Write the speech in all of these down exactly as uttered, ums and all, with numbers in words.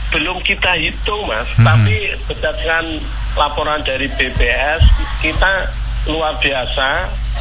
belum kita hitung, Mas. Hmm. Tapi berdasarkan laporan dari B P S, kita luar biasa.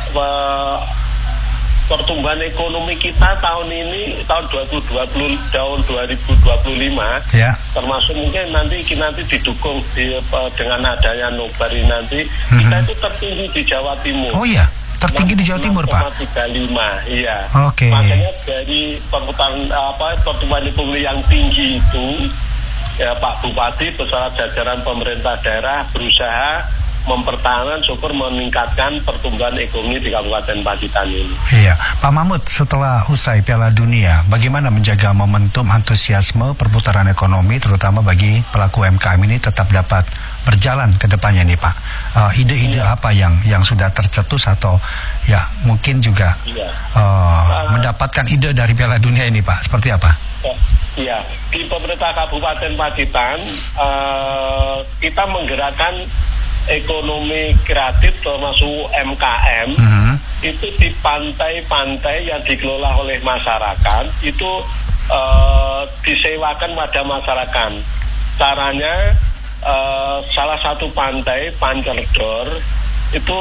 Uh, pertumbuhan ekonomi kita tahun ini, tahun dua ribu dua puluh, tahun dua ribu dua puluh lima, ya. termasuk mungkin nanti nanti didukung di, dengan adanya nobar ini nanti, mm-hmm. kita itu tertinggi di Jawa Timur. Oh iya, tertinggi di Jawa Timur, Pak. enam koma tiga lima, iya. Oke. Okay. Makanya dari perputaran apa pertumbuhan ekonomi yang tinggi itu, ya Pak Bupati beserta jajaran pemerintah daerah berusaha mempertahankan syukur meningkatkan pertumbuhan ekonomi di Kabupaten Pacitan ini. Iya, Pak Mahmud, setelah usai Piala Dunia, bagaimana menjaga momentum antusiasme perputaran ekonomi, terutama bagi pelaku U M K M ini tetap dapat berjalan ke depannya nih, Pak? Uh, ide-ide iya. apa yang yang sudah tercetus atau ya mungkin juga iya. uh, uh, mendapatkan ide dari Piala Dunia ini, Pak? Seperti apa? Iya, di pemerintah Kabupaten Pacitan uh, kita menggerakkan ekonomi kreatif termasuk U M K M, uh-huh. itu di pantai-pantai yang dikelola oleh masyarakat itu uh, disewakan pada masyarakat. Caranya uh, salah satu pantai Pancerdor itu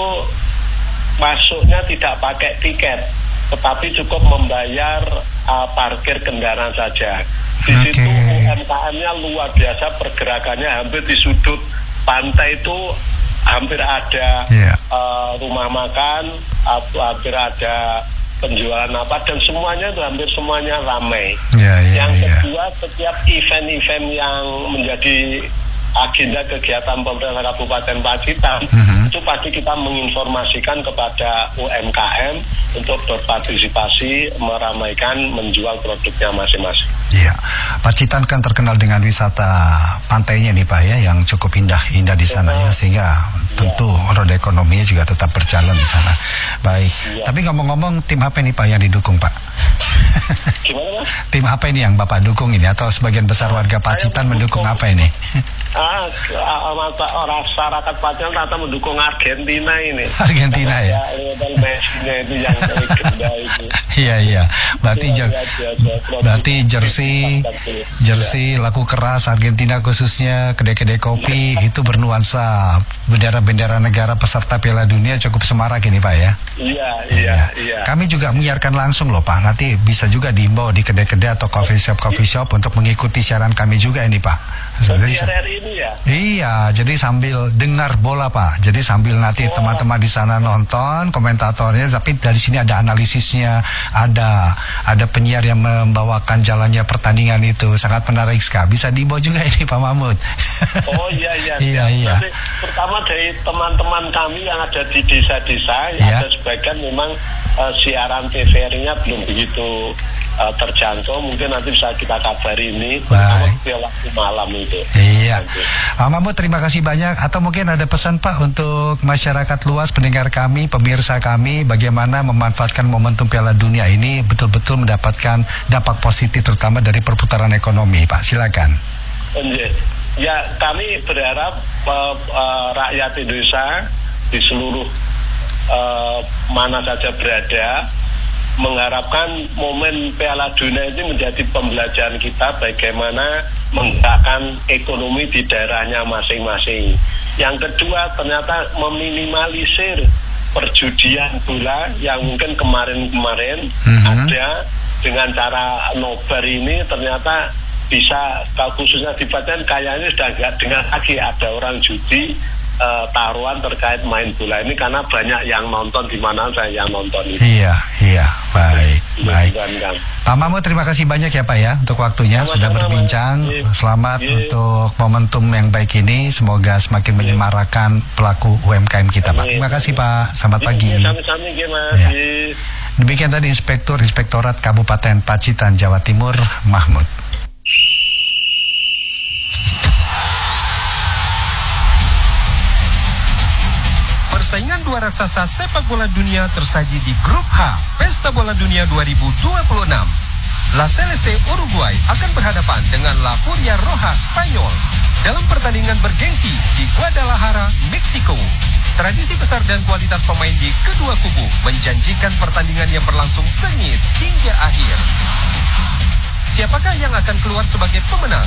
masuknya tidak pakai tiket, tetapi cukup membayar uh, parkir kendaraan saja. Di okay. situ U M K M-nya luar biasa, pergerakannya hampir di sudut pantai itu hampir ada yeah. uh, rumah makan, hampir ada penjualan apa, dan semuanya itu hampir semuanya ramai. Yeah, yeah, yang kedua, yeah. setiap event-event yang menjadi agenda kegiatan pemerintah Kabupaten Pacitan, mm-hmm. itu pasti kita menginformasikan kepada U M K M untuk berpartisipasi meramaikan menjual produknya masing-masing. Iya, Pacitan kan terkenal dengan wisata pantainya nih Pak ya, yang cukup indah-indah di sana ya, sehingga tentu ya. roda ekonominya juga tetap berjalan di sana. Baik, ya. Tapi ngomong-ngomong, tim apa nih Pak yang didukung Pak? Gimana Mas? Tim apa ini yang Bapak dukung ini, atau sebagian besar warga Pacitan mendukung apa ini? Ah, orang masyarakat Pacitan rata mendukung Argentina ini. Argentina ya. Messi-nya itu yang legenda itu. Iya iya. Berarti jer berarti jersey jersey laku keras Argentina khususnya kedai-kedai kopi itu bernuansa bendera-bendera negara peserta Piala Dunia cukup semarak ini Pak ya. Iya iya iya. Kami juga menyiarkan langsung loh Pak. Nanti bisa juga diimbau di kedai-kedai atau coffee shop coffee shop untuk mengikuti siaran kami juga ini Pak. Jadi, ini ya? Iya, jadi sambil dengar bola Pak. Jadi sambil nanti oh. teman-teman di sana nonton komentatornya, tapi dari sini ada analisisnya, ada ada penyiar yang membawakan jalannya pertandingan itu. Sangat menarik sekali. Bisa dibawa juga ini Pak Mahmud. Oh iya iya. iya iya. Tapi, pertama dari teman-teman kami yang ada di desa-desa, ya. ada sebagian memang uh, siaran T V R-nya belum begitu Uh, terjangkau, mungkin nanti bisa kita kabari ini terutama waktu malam itu. Iya. Pak Mahmud, terima kasih banyak. Atau mungkin ada pesan Pak untuk masyarakat luas, pendengar kami, pemirsa kami, bagaimana memanfaatkan momentum Piala Dunia ini betul-betul mendapatkan dampak positif terutama dari perputaran ekonomi Pak, silakan. Ya, kami berharap uh, uh, rakyat Indonesia di seluruh uh, mana saja berada mengharapkan momen Piala Dunia ini menjadi pembelajaran kita bagaimana menggerakkan ekonomi di daerahnya masing-masing. Yang kedua, ternyata meminimalisir perjudian bola yang mungkin kemarin-kemarin mm-hmm. ada dengan cara nobar ini ternyata bisa, khususnya di Pacitan kayaknya sudah nggak dengar lagi ada orang judi Uh, taruhan terkait main bola ini karena banyak yang nonton di mana saya yang nonton itu. Iya, iya, baik, ya, baik. kan. Pak Mahmud, terima kasih banyak ya Pak ya untuk waktunya. Sama-sama, sudah berbincang. Ya. Selamat ya. untuk momentum yang baik ini. Semoga semakin ya. menyemarakan pelaku U M K M kita ya. Pak. Terima kasih Pak. Selamat ya. pagi. Sami-sami gimana? Ya. Demikian tadi Inspektur Inspektorat Kabupaten Pacitan, Jawa Timur, Mahmud. Persaingan dua raksasa sepak bola dunia tersaji di Grup H Pesta Bola Dunia dua ribu dua puluh enam. La Celeste Uruguay akan berhadapan dengan La Furia Roja Spanyol dalam pertandingan bergengsi di Guadalajara, Meksiko. Tradisi besar dan kualitas pemain di kedua kubu menjanjikan pertandingan yang berlangsung sengit hingga akhir. Siapakah yang akan keluar sebagai pemenang?